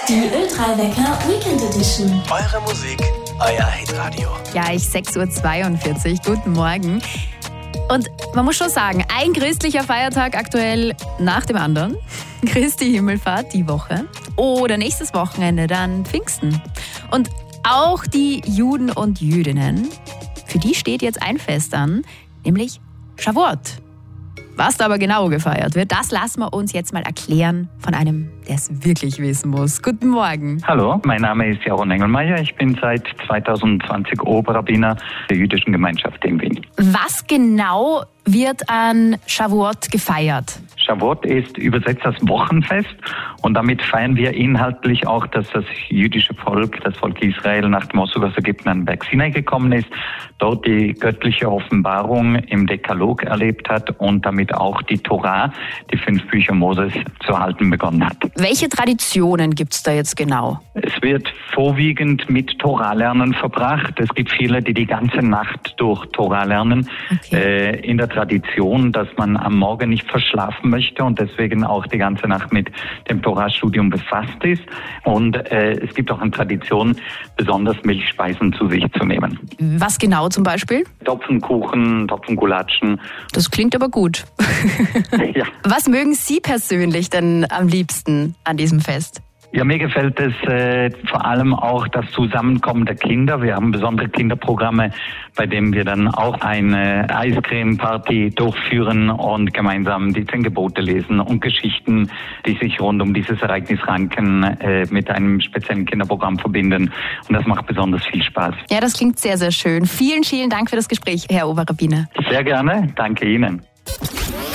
Die Ö3-Wecker Weekend Edition. Eure Musik, euer Hitradio. Ja, 6:42 Uhr. Guten Morgen. Und man muss schon sagen, ein christlicher Feiertag aktuell nach dem anderen. Christi Himmelfahrt die Woche. Oder nächstes Wochenende dann Pfingsten. Und auch die Juden und Jüdinnen, für die steht jetzt ein Fest an, nämlich Shavuot. Was da aber genau gefeiert wird, das lassen wir uns jetzt mal erklären von einem, der es wirklich wissen muss. Guten Morgen. Hallo, mein Name ist Jaron Engelmeier. Ich bin seit 2020 Oberrabbiner der jüdischen Gemeinschaft in Wien. Was genau wird an Shavuot gefeiert? Shavuot ist übersetzt das Wochenfest und damit feiern wir inhaltlich auch, dass das jüdische Volk, das Volk Israel, nach dem Auszug aus Ägypten an den Berg Sinai gekommen ist, dort die göttliche Offenbarung im Dekalog erlebt hat und damit auch die Tora, die 5 Bücher Moses, zu halten begonnen hat. Welche Traditionen gibt es da jetzt genau? Es wird vorwiegend mit Tora-Lernen verbracht. Es gibt viele, die die ganze Nacht durch Tora lernen. Okay. In der Tradition, dass man am Morgen nicht verschlafen möchte und deswegen auch die ganze Nacht mit dem Tora-Studium befasst ist. Und es gibt auch eine Tradition, besonders Milchspeisen zu sich zu nehmen. Was genau zum Beispiel? Topfenkuchen, Topfengulatschen. Das klingt aber gut. Ja. Was mögen Sie persönlich denn am liebsten an diesem Fest? Ja, mir gefällt es vor allem auch das Zusammenkommen der Kinder. Wir haben besondere Kinderprogramme, bei denen wir dann auch eine Eiscreme-Party durchführen und gemeinsam die 10 Gebote lesen und Geschichten, die sich rund um dieses Ereignis ranken, mit einem speziellen Kinderprogramm verbinden. Und das macht besonders viel Spaß. Ja, das klingt sehr, sehr schön. Vielen, vielen Dank für das Gespräch, Herr Oberrabbiner. Sehr gerne. Danke Ihnen.